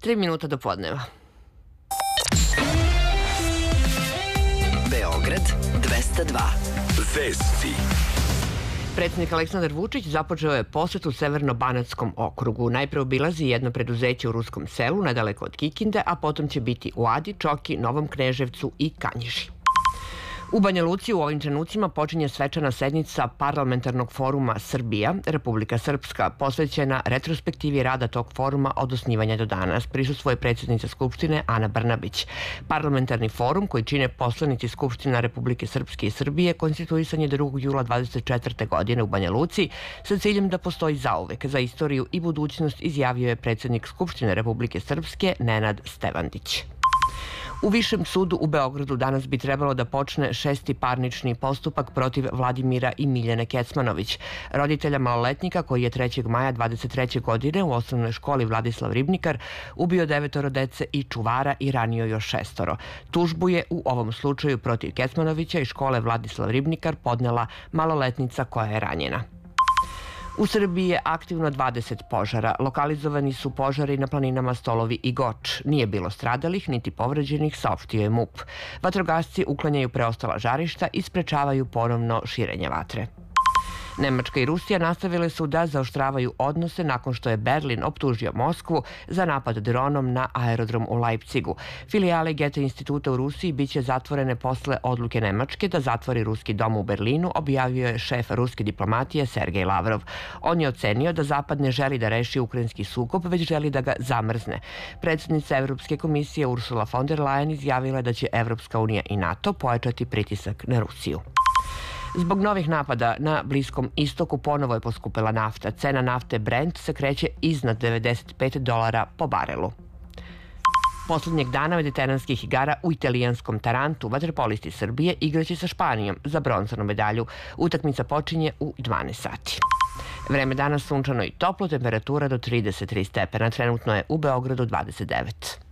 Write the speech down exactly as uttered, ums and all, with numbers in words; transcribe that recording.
Tri minuta do podneva. Beograd dvesta dva. Vesti. Predsjednik Aleksandar Vučić započeo je posetu Severno-Banatskom okrugu. Najpre obilazi jedno preduzeće u Ruskom Selu, nedaleko od Kikinde, a potom će biti u Adi, Čoki, Novom Kneževcu i Kanjiži. U Banja Luci u ovim trenucima počinje svečana sednica Parlamentarnog foruma Srbija, Republika Srpska, posvećena retrospektivi rada tog foruma od osnivanja do danas. Prisustvuje predsjednica Skupštine Ana Brnabić. Parlamentarni forum, koji čine poslanici Skupština Republike Srpske i Srbije, konstituisan je drugog jula dvadeset četvrte godine u Banja Luci sa ciljem da postoji zauvek za istoriju i budućnost, izjavio je predsjednik Skupštine Republike Srpske Nenad Stevandić. U Višem sudu u Beogradu danas bi trebalo da počne šesti parnični postupak protiv Vladimira i Miljane Kecmanović, roditelja maloletnika koji je trećeg maja dvadeset treće godine u osnovnoj školi Vladislav Ribnikar ubio devetoro dece i čuvara i ranio još šestoro. Tužbu je u ovom slučaju protiv Kecmanovića i škole Vladislav Ribnikar podnela maloletnica koja je ranjena. U Srbiji je aktivno dvadeset požara. Lokalizovani su požari na planinama Stolovi i Goč. Nije bilo stradalih niti povređenih, saopštio je MUP. Vatrogasci uklanjaju preostala žarišta i sprečavaju ponovno širenje vatre. Nemačka i Rusija nastavile su da zaoštravaju odnose nakon što je Berlin optužio Moskvu za napad dronom na aerodrom u Leipzigu. Filijale Goethe instituta u Rusiji biće zatvorene posle odluke Nemačke da zatvori ruski dom u Berlinu, objavio je šef ruske diplomatije Sergej Lavrov. On je ocenio da Zapad ne želi da reši ukrajinski sukob, već želi da ga zamrzne. Predsjednica Evropske komisije Ursula von der Leyen izjavila je da će Evropska unija i NATO pojačati pritisak na Rusiju. Zbog novih napada na Bliskom istoku ponovo je poskupela nafta. Cena nafte Brent se kreće iznad devedeset pet dolara po barelu. Poslednjeg dana mediteranskih igara u italijanskom Tarantu vaterpolisti Srbije igraće sa Španijom za bronzanu medalju. Utakmica počinje u dvanaest sati. Vreme danas sunčano i toplo, temperatura do trideset tri stepena. Trenutno je u Beogradu dvadeset devet.